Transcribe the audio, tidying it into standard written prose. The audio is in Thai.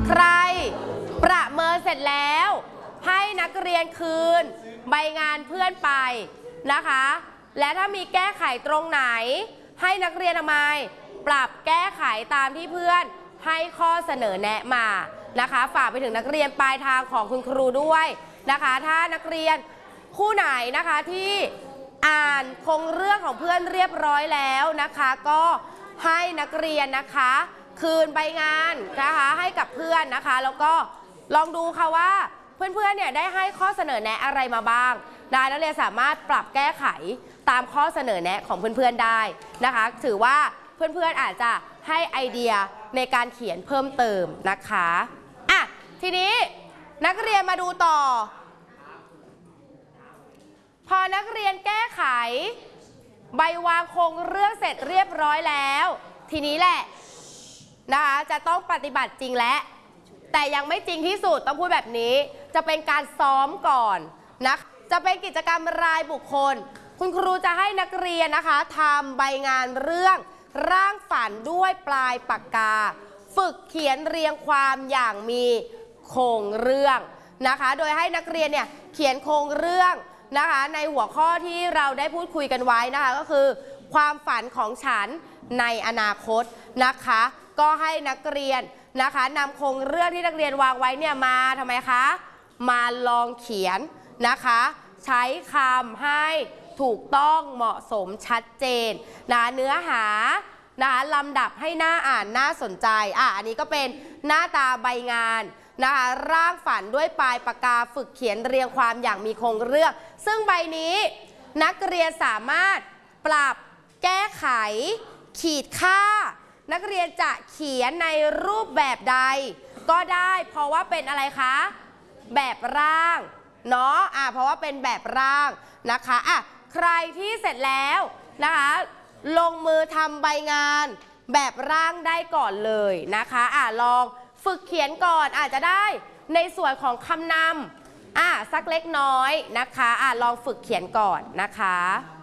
ใครประเมินเสร็จแล้วให้นักเรียนคืนใบงานเพื่อนไปนะคะและถ้ามีแก้ไขตรงไหนให้นักเรียนปรับแก้ไขตามที่เพื่อนให้ข้อเสนอแนะมานะคะฝากไปถึงนักเรียนปลายทางของคุณครูด้วยนะคะถ้านักเรียนคู่ไหนนะคะที่อ่านคงเรื่องของเพื่อนเรียบร้อยแล้วนะคะก็ให้นักเรียนนะคะคืนใบงานนะคะให้กับเพื่อนนะคะแล้วก็ลองดูค่ะว่าเพื่อนๆเนี่ยได้ให้ข้อเสนอแนะอะไรมาบ้างนักเรียนสามารถปรับแก้ไขตามข้อเสนอแนะของเพื่อนๆได้นะคะถือว่าเพื่อนๆอาจจะให้ไอเดียในการเขียนเพิ่มเติมนะคะอ่ะทีนี้นักเรียนมาดูต่อพอนักเรียนแก้ไขใบวางโครงเรื่องเสร็จเรียบร้อยแล้วทีนี้แหละนะคะจะต้องปฏิบัติจริงและแต่ยังไม่จริงที่สุดต้องพูดแบบนี้จะเป็นการซ้อมก่อนนะจะเป็นกิจกรรมรายบุคคลคุณครูจะให้นักเรียนนะคะทำใบงานเรื่องร่างฝันด้วยปลายปากกาฝึกเขียนเรียงความอย่างมีโครงเรื่องนะคะโดยให้นักเรียนเนี่ยเขียนโครงเรื่องนะคะในหัวข้อที่เราได้พูดคุยกันไว้นะคะก็คือความฝันของฉันในอนาคตนะคะก็ให้นักเรียนนะคะนำโครงเรื่องที่นักเรียนวางไว้เนี่ยมาทำไมคะมาลองเขียนนะคะใช้คำให้ถูกต้องเหมาะสมชัดเจนนะเนื้อหานะคะลำดับให้น่าอ่านน่าสนใจอันนี้ก็เป็นหน้าตาใบงานนะคะร่างฝันด้วยปลายปากกาฝึกเขียนเรียงความอย่างมีโครงเรื่องซึ่งใบนี้นักเรียนสามารถปรับแก้ไขขีดค่านักเรียนจะเขียนในรูปแบบใดก็ได้เพราะว่าเป็นอะไรคะแบบร่างเนาะเพราะว่าเป็นแบบร่างนะคะใครที่เสร็จแล้วนะคะลงมือทำใบงานแบบร่างได้ก่อนเลยนะคะลองฝึกเขียนก่อนอาจจะได้ในส่วนของคำนำสักเล็กน้อยนะคะลองฝึกเขียนก่อนนะคะ